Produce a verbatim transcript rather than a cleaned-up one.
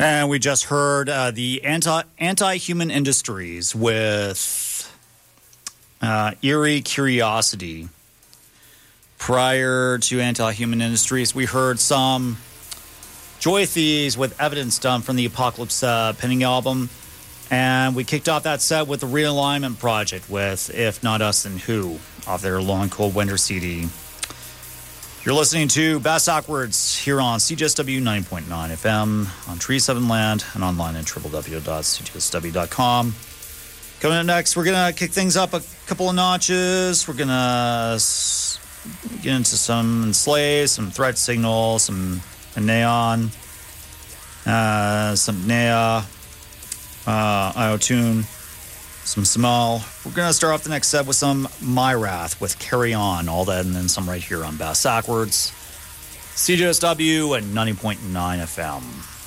And we just heard uh, the anti anti-human industries with uh, Eerie Curiosity. Prior to anti-human industries, we heard some Joy Thieves with Evidence Done from the Apocalypse uh, Penning album. And we kicked off that set with the Realignment Project with If Not Us Then Who off their Long Cold Winter C D. You're listening to Bass Backwards here on C J S W ninety point nine F M on Tree seven Land and online at w w w dot c j s w dot com. Coming up next, we're going to kick things up a couple of notches. We're going to get into some Enslave, some Threat Signal, some Neon, uh, some Nea, uh, Iotune, some Samal. We're going to start off the next set with some Myrath with Carry On, all that and then some right here on Bass Backwards. C J S W at ninety point nine F M.